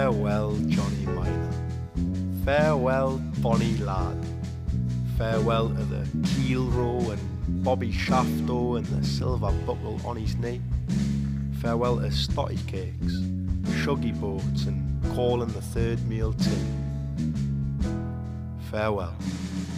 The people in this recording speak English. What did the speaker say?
Farewell, Johnny Miner. Farewell, bonny lad. Farewell to the keel row and Bobby Shafto and the silver buckle on his knee. Farewell to stotty cakes, shuggy boats and calling the third meal tin. Farewell.